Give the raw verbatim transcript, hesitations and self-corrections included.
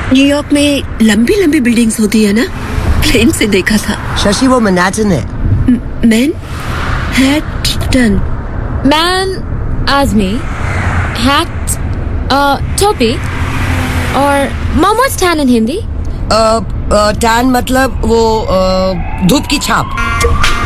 New York में लंबी लंबी बिल्डिंग्स होती है ना, ट्रेन से देखा था। शशि वो मैनहट्टन है। मैन हैटन मैन आजमी हैट टोपी और मॉम व्हाट्स टैन इन हिंदी? टैन मतलब वो अ, धूप की छाप।